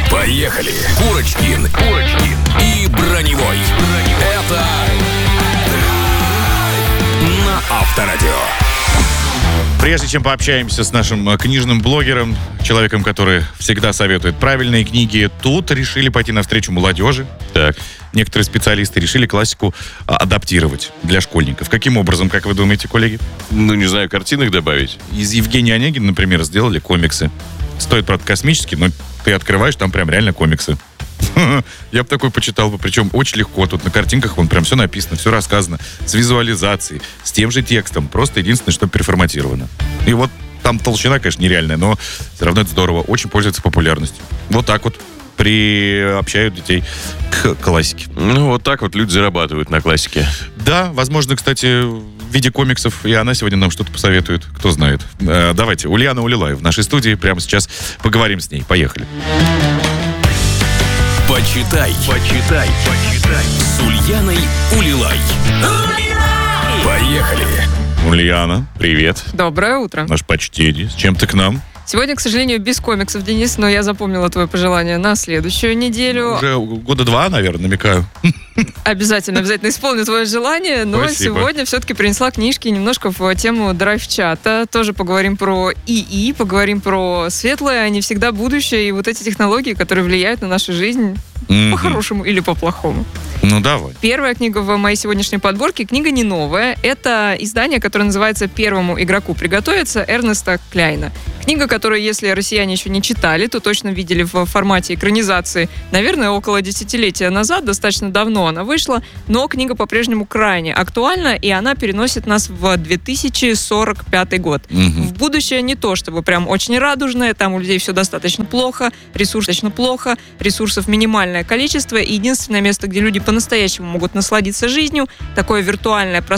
Поехали! Курочкин и Броневой. Это на Авторадио. Прежде чем пообщаемся с нашим книжным блогером, человеком, который всегда советует правильные книги, тут решили пойти навстречу молодежи. Так. Некоторые специалисты решили классику адаптировать для школьников. Каким образом, как вы думаете, коллеги? Не знаю, картинок добавить. Из Евгения Онегина, например, сделали комиксы. Стоит, правда, космически, но ты открываешь, там прям реально комиксы. Я бы такой почитал бы, причем очень легко. Тут на картинках вон прям все написано, все рассказано. С визуализацией, с тем же текстом. Просто единственное, что переформатировано. И вот там толщина, конечно, нереальная, но все равно это здорово. Очень пользуется популярностью. Вот так вот приобщают детей к классике. Вот так вот люди зарабатывают на классике. Да, возможно, кстати, в виде комиксов и она сегодня нам что-то посоветует. Кто знает. Давайте, Ульяна Улилаева в нашей студии. Прямо сейчас поговорим с ней. Поехали. Почитай. С Ульяной Улилай. Поехали. Ульяна, привет. Доброе утро. Наш почтение. С чем ты к нам? Сегодня, к сожалению, без комиксов, Денис, но я запомнила твое пожелание на следующую неделю. Уже года 2, наверное, намекаю. Обязательно исполню твое желание, но Спасибо. Сегодня все-таки принесла книжки немножко в тему драйв-чата. Тоже поговорим про ИИ, поговорим про светлое, а не всегда будущее, и вот эти технологии, которые влияют на нашу жизнь по-хорошему или по-плохому. Ну, давай. Первая книга в моей сегодняшней подборке, книга не новая. Это издание, которое называется «Первому игроку приготовиться» Эрнеста Кляйна. Книга, которую, если россияне еще не читали, то точно видели в формате экранизации. Наверное, около десятилетия назад, достаточно давно она вышла, но книга по-прежнему крайне актуальна, и она переносит нас в 2045 год. В будущее не то, чтобы прям очень радужное, там у людей все достаточно плохо, ресурсов минимальное количество, и единственное место, где люди по-настоящему могут насладиться жизнью, такое виртуальное пространство,